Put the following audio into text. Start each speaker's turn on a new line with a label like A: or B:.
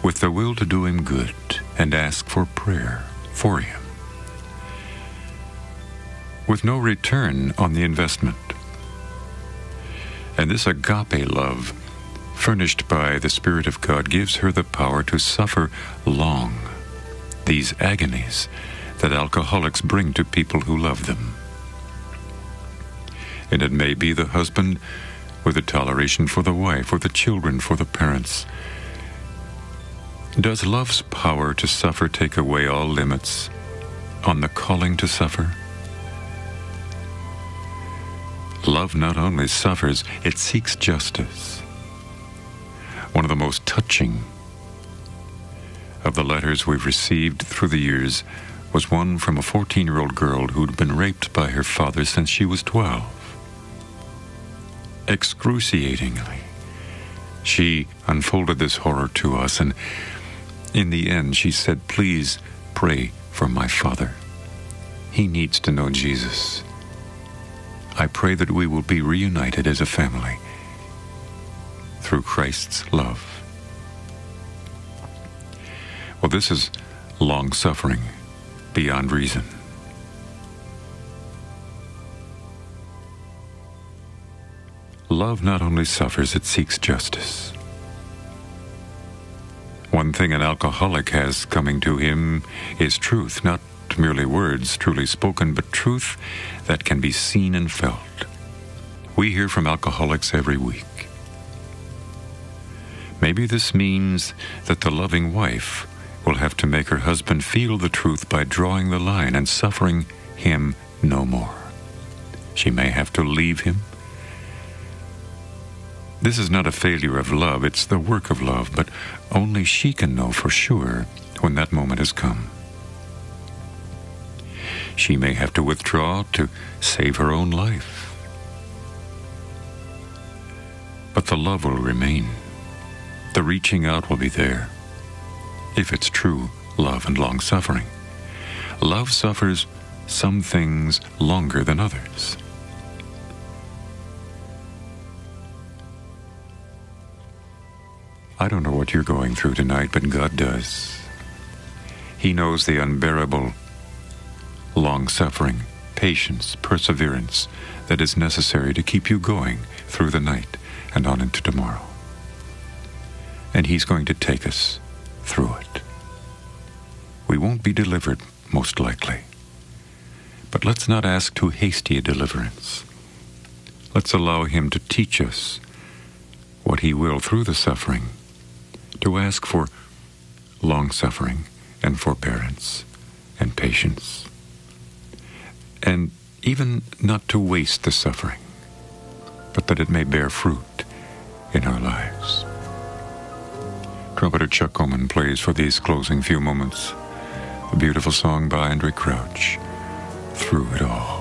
A: with the will to do him good and ask for prayer for him, with no return on the investment. And this agape love, furnished by the Spirit of God, gives her the power to suffer long these agonies that alcoholics bring to people who love them. And it may be the husband with the toleration for the wife, or the children for the parents. Does love's power to suffer take away all limits on the calling to suffer? Love not only suffers, it seeks justice. One of the most touching of the letters we've received through the years was one from a 14-year-old girl who'd been raped by her father since she was 12. Excruciatingly, she unfolded this horror to us, and in the end she said, "Please pray for my father. He needs to know Jesus. I pray that we will be reunited as a family through Christ's love." Well, this is long-suffering beyond reason. Love not only suffers, it seeks justice. One thing an alcoholic has coming to him is truth, not merely words truly spoken, but truth that can be seen and felt. We hear from alcoholics every week. Maybe this means that the loving wife will have to make her husband feel the truth by drawing the line and suffering him no more. She may have to leave him. This is not a failure of love, it's the work of love, but only she can know for sure when that moment has come. She may have to withdraw to save her own life. But the love will remain. The reaching out will be there, if it's true love and long-suffering. Love suffers some things longer than others. I don't know what you're going through tonight, but God does. He knows the unbearable long-suffering, patience, perseverance that is necessary to keep you going through the night and on into tomorrow. And He's going to take us through it. We won't be delivered, most likely. But let's not ask too hasty a deliverance. Let's allow Him to teach us what He will through the suffering, to ask for long-suffering and forbearance and patience, and even not to waste the suffering, but that it may bear fruit in our lives. Trumpeter Chuck Coleman plays for these closing few moments a beautiful song by Andraé Crouch, "Through It All."